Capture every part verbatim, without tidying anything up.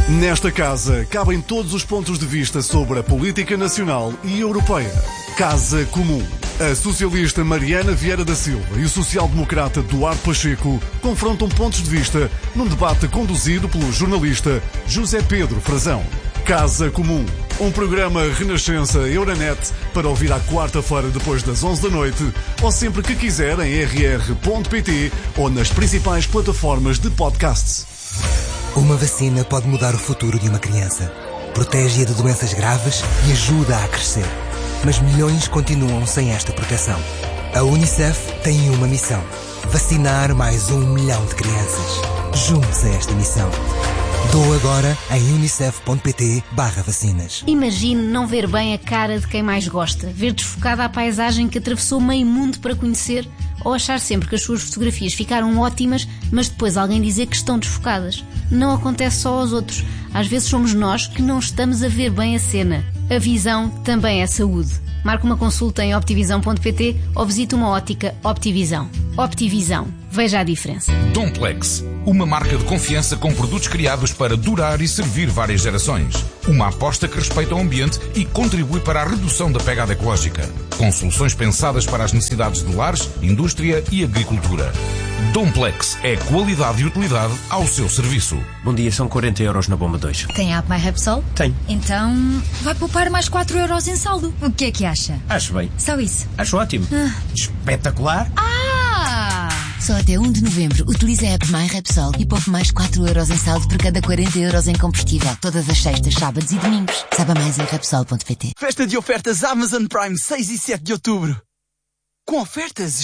Nesta casa cabem todos os pontos de vista sobre a política nacional e europeia. Casa Comum. A socialista Mariana Vieira da Silva e o social-democrata Duarte Pacheco confrontam pontos de vista num debate conduzido pelo jornalista José Pedro Frazão. Casa Comum. Um programa Renascença Euronet para ouvir à quarta-feira depois das onze da noite ou sempre que quiser em r r ponto p t ou nas principais plataformas de podcasts. Uma vacina pode mudar o futuro de uma criança. Protege-a de doenças graves e ajuda-a a crescer. Mas milhões continuam sem esta proteção. A Unicef tem uma missão: vacinar mais um milhão de crianças. Junte-se a esta missão. Doa agora em unicef ponto p t barra vacinas. Imagine não ver bem a cara de quem mais gosta, ver desfocada a paisagem que atravessou meio mundo para conhecer, ou achar sempre que as suas fotografias ficaram ótimas, mas depois alguém dizer que estão desfocadas. Não acontece só aos outros. Às vezes somos nós que não estamos a ver bem a cena. A visão também é saúde. Marque uma consulta em optivisão ponto p t ou visite uma ótica Optivisão. Optivisão. Veja a diferença. Domplex. Uma marca de confiança com produtos criados para durar e servir várias gerações. Uma aposta que respeita o ambiente e contribui para a redução da pegada ecológica. Com soluções pensadas para as necessidades de lares, indústria e agricultura. Domplex é qualidade e utilidade ao seu serviço. Bom dia, são quarenta euros na bomba dois. Tem app My Repsol? Tem. Então vai poupar mais quatro euros em saldo. O que é que acha? Acho bem. Só isso? Acho ótimo. Ah. Espetacular. Ah! Só até um de novembro, utilize a app My Repsol e poupe mais quatro euros em saldo por cada quarenta euros em combustível. Todas as sextas, sábados e domingos. Saiba mais em repsol ponto p t. Festa de ofertas Amazon Prime seis e sete de outubro. Com ofertas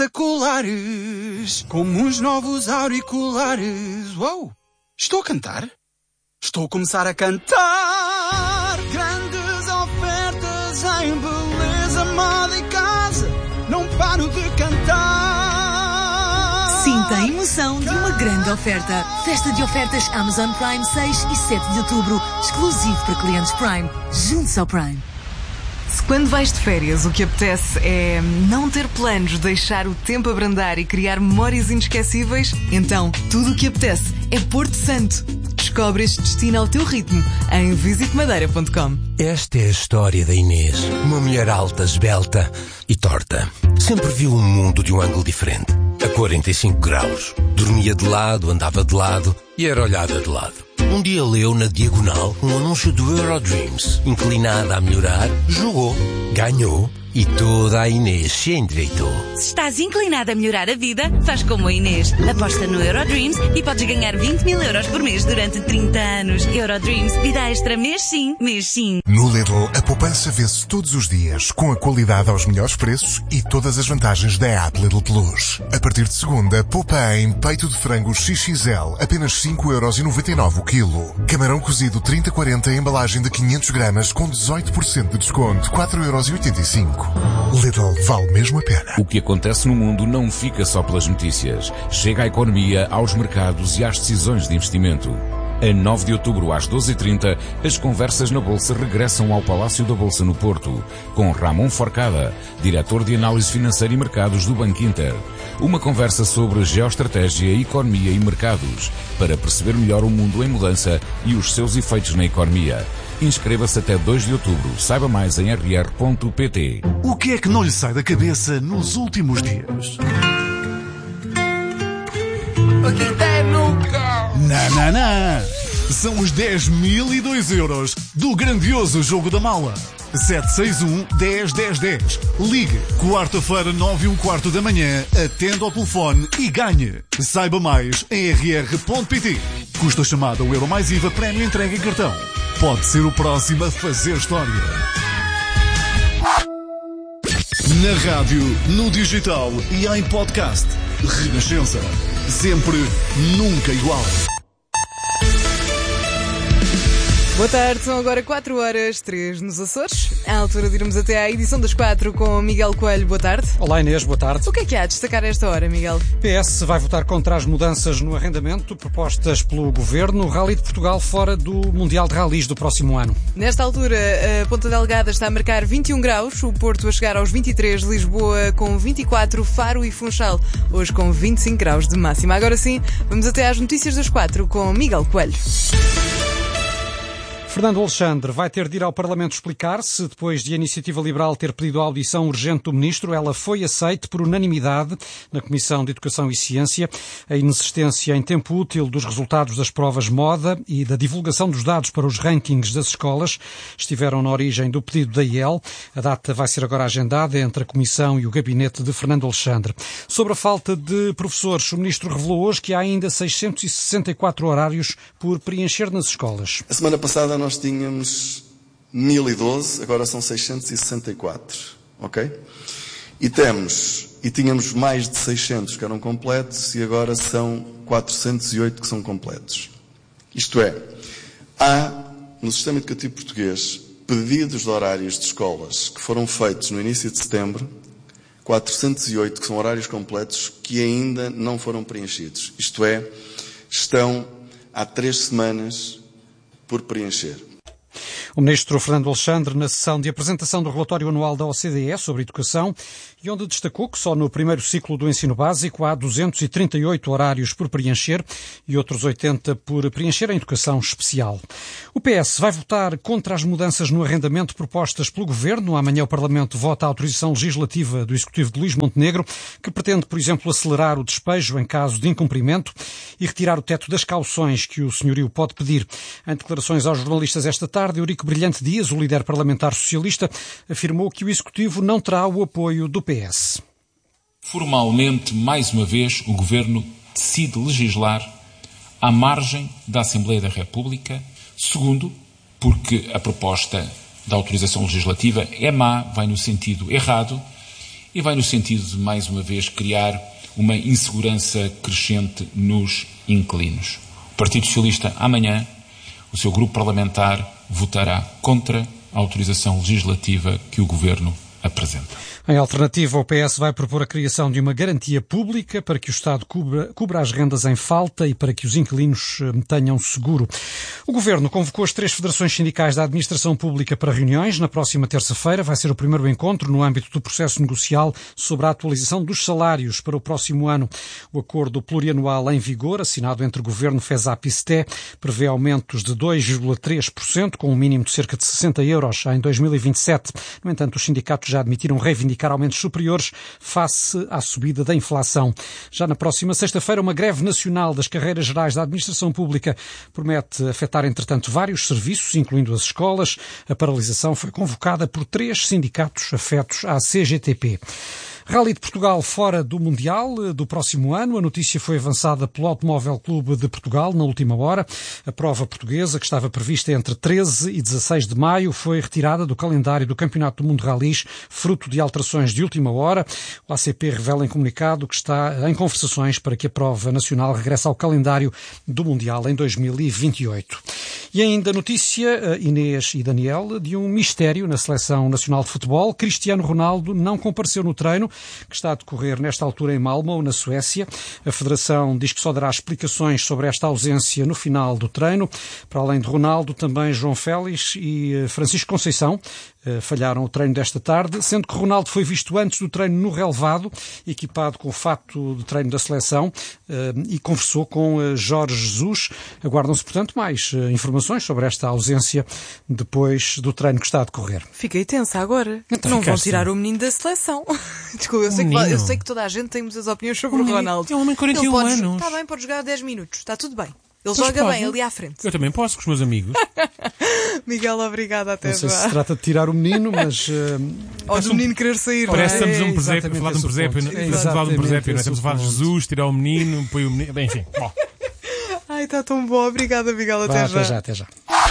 espetaculares. Como uns novos auriculares. Uou! Estou a cantar? Estou a começar a cantar. Grandes ofertas em beleza, moda e casa. Não paro de cantar. Sinta a emoção de uma grande oferta. Festa de ofertas Amazon Prime seis e sete de outubro. Exclusivo para clientes Prime. Junte-se ao Prime. Se quando vais de férias o que apetece é não ter planos, deixar o tempo abrandar e criar memórias inesquecíveis, então tudo o que apetece é Porto Santo. Descobre este destino ao teu ritmo em visite madeira ponto com. Esta é a história da Inês, uma mulher alta, esbelta e torta. Sempre viu o mundo de um ângulo diferente, a quarenta e cinco graus. Dormia de lado, andava de lado e era olhada de lado. Um dia leu na diagonal um anúncio do Eurodreams. Inclinada a melhorar, jogou, ganhou e toda a Inês se endireitou. Se estás inclinada a melhorar a vida, faz como a Inês. Aposta no Eurodreams e podes ganhar vinte mil euros por mês durante trinta anos. Eurodreams, vida extra mês sim, mês sim. No Lidl, a poupança vê-se todos os dias, com a qualidade aos melhores preços e todas as vantagens da app Lidl Plus. A partir de segunda, poupa em peito de frango X X L, apenas cinco euros e noventa e nove o quilo. Camarão cozido trinta quarenta, embalagem de quinhentos gramas, com dezoito por cento de desconto, quatro euros e oitenta e cinco. Lidl, vale mesmo a pena. O que acontece no mundo não fica só pelas notícias. Chega à economia, aos mercados e às decisões de investimento. A nove de outubro, às doze e trinta, as conversas na Bolsa regressam ao Palácio da Bolsa no Porto, com Ramon Forcada, diretor de Análise Financeira e Mercados do Banco Inter. Uma conversa sobre geoestratégia, economia e mercados, para perceber melhor o mundo em mudança e os seus efeitos na economia. Inscreva-se até dois de outubro. Saiba mais em r r ponto p t. O que é que não lhe sai da cabeça nos últimos dias? O que tem nunca? Não, não, não. São os dez mil e dois euros do grandioso Jogo da Mala. sete seis um, dez, dez, dez. Ligue. Quarta-feira, nove e um quarto da manhã. Atenda ao telefone e ganhe. Saiba mais em r r ponto p t. Custa chamada o Euro mais I V A, prémio entrega em cartão. Pode ser o próximo a fazer história. Na rádio, no digital e em podcast. Renascença. Sempre, nunca igual. Boa tarde, são agora quatro horas, três nos Açores. À altura de irmos até à edição das quatro com Miguel Coelho. Boa tarde. Olá Inês, boa tarde. O que é que há a destacar a esta hora, Miguel? P S vai votar contra as mudanças no arrendamento propostas pelo Governo. Rally de Portugal fora do Mundial de Rallys do próximo ano. Nesta altura, a Ponta Delgada está a marcar vinte e um graus, o Porto a chegar aos vinte e três, Lisboa com vinte e quatro, Faro e Funchal hoje com vinte e cinco graus de máxima. Agora sim, vamos até às notícias das quatro com Miguel Coelho. Fernando Alexandre vai ter de ir ao Parlamento explicar-se. Depois de a Iniciativa Liberal ter pedido a audição urgente do Ministro, ela foi aceite por unanimidade na Comissão de Educação e Ciência. A inexistência em tempo útil dos resultados das provas moda e da divulgação dos dados para os rankings das escolas estiveram na origem do pedido da I E L. A data vai ser agora agendada entre a Comissão e o gabinete de Fernando Alexandre. Sobre a falta de professores, o Ministro revelou hoje que há ainda seiscentos e sessenta e quatro horários por preencher nas escolas. A semana passada nós tínhamos mil e doze, agora são seiscentos e sessenta e quatro, ok? E temos, e tínhamos mais de seiscentos que eram completos e agora são quatrocentos e oito que são completos. Isto é, há no sistema educativo português pedidos de horários de escolas que foram feitos no início de setembro, quatrocentos e oito que são horários completos que ainda não foram preenchidos. Isto é, estão há três semanas por preencher. O Ministro Fernando Alexandre, na sessão de apresentação do relatório anual da O C D E sobre educação, e onde destacou que só no primeiro ciclo do ensino básico há duzentos e trinta e oito horários por preencher e outros oitenta por preencher em educação especial. O P S vai votar contra as mudanças no arrendamento propostas pelo Governo. Amanhã o Parlamento vota a autorização legislativa do Executivo de Luís Montenegro, que pretende, por exemplo, acelerar o despejo em caso de incumprimento e retirar o teto das cauções que o senhorio pode pedir. Em declarações aos jornalistas esta tarde, Eurico Brilhante Dias, o líder parlamentar socialista, afirmou que o Executivo não terá o apoio do P S. Formalmente, mais uma vez, o Governo decide legislar à margem da Assembleia da República. Segundo, porque a proposta da autorização legislativa é má, vai no sentido errado e vai no sentido de, mais uma vez, criar uma insegurança crescente nos inquilinos. O Partido Socialista, amanhã, o seu grupo parlamentar votará contra a autorização legislativa que o Governo apresenta. Em alternativa, o P S vai propor a criação de uma garantia pública para que o Estado cubra, cubra as rendas em falta e para que os inquilinos tenham seguro. O Governo convocou as três federações sindicais da administração pública para reuniões. Na próxima terça-feira vai ser o primeiro encontro no âmbito do processo negocial sobre a atualização dos salários para o próximo ano. O acordo plurianual em vigor, assinado entre o Governo, FESAP e S T E, prevê aumentos de dois vírgula três por cento, com um mínimo de cerca de sessenta euros em dois mil e vinte e sete. No entanto, os sindicatos já admitiram reivindicar aumentos superiores face à subida da inflação. Já na próxima sexta-feira, uma greve nacional das carreiras gerais da administração pública promete afetar, entretanto, vários serviços, incluindo as escolas. A paralisação foi convocada por três sindicatos afetos à C G T P. Rally de Portugal fora do Mundial do próximo ano. A notícia foi avançada pelo Automóvel Clube de Portugal na última hora. A prova portuguesa, que estava prevista entre treze e dezasseis de maio, foi retirada do calendário do Campeonato do Mundo Rallys, fruto de alterações de última hora. O A C P revela em comunicado que está em conversações para que a prova nacional regresse ao calendário do Mundial em dois mil e vinte e oito. E ainda notícia, Inês e Daniel, de um mistério na Seleção Nacional de Futebol. Cristiano Ronaldo não compareceu no treino que está a decorrer nesta altura em Malmö, na Suécia. A Federação diz que só dará explicações sobre esta ausência no final do treino. Para além de Ronaldo, também João Félix e Francisco Conceição falharam o treino desta tarde, sendo que Ronaldo foi visto antes do treino no relevado, equipado com o fato de treino da seleção, e conversou com Jorge Jesus. Aguardam-se, portanto, mais informações sobre esta ausência depois do treino que está a decorrer. Fiquei tensa agora. Então, não vão ficaste... tirar o menino da seleção. Desculpa, eu sei, que, eu sei que toda a gente tem muitas opiniões sobre o, o Ronaldo. Ele tem quarenta e um pode, anos. Está bem, pode jogar dez minutos, está tudo bem. Ele Mas joga pode. bem ali à frente. Eu também posso, com os meus amigos. Miguel, obrigada, até Não sei já. se se trata de tirar o menino, mas... Uh... Ou do menino querer sair. Parece que não é? estamos um presépio, a falar de um presépio. É Estamos a falar de um presépio, não é? esse Estamos a falar de ponto. Jesus, tirar o menino, põe o menino... Bem, enfim, bom. Ai, está tão bom. Obrigada, Miguel, até Vá, já. até já, até já.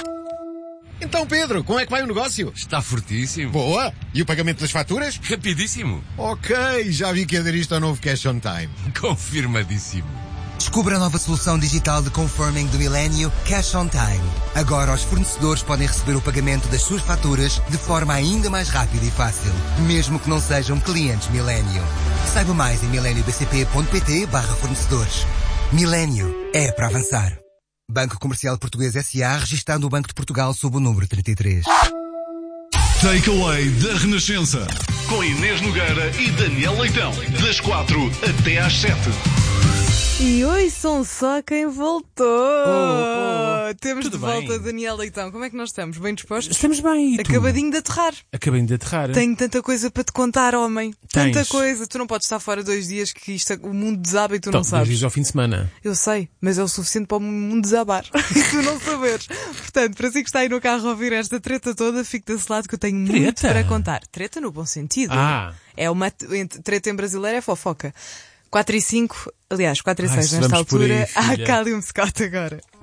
Então, Pedro, como é que vai o negócio? Está fortíssimo. Boa! E o pagamento das faturas? Rapidíssimo. Ok, já vi que aderiste ao novo Cash on Time. Confirmadíssimo. Descubra a nova solução digital de confirming do Milênio, Cash on Time. Agora os fornecedores podem receber o pagamento das suas faturas de forma ainda mais rápida e fácil, mesmo que não sejam clientes Milênio. Saiba mais em mileniobcp.pt barra fornecedores. Milênio é para avançar. Banco Comercial Português S A, registado no Banco de Portugal sob o número trinta e três. Takeaway da Renascença, com Inês Nogueira e Daniel Leitão, das quatro até às sete. E ouçam só quem voltou! Oh, oh. Temos Tudo de volta bem. Daniel Leitão. Como é que nós estamos? Bem dispostos? Estamos bem. E tu? Acabadinho de aterrar. Acabei de aterrar. Tenho tanta coisa para te contar, homem. Tens. Tanta coisa. Tu não podes estar fora dois dias que isto, o mundo desaba e tu Então, não sabes. dois dias ao fim de semana. Eu sei, mas é o suficiente para o mundo desabar. E tu não saberes. Portanto, para si que está aí no carro a ouvir esta treta toda, fique desse lado que eu tenho muito Treta? para contar. Treta no bom sentido. Ah. É uma treta em brasileiro, é fofoca. quatro e cinco, aliás, quatro e Ai, seis se nesta vamos por altura, aí, há filha. Calium Scott agora.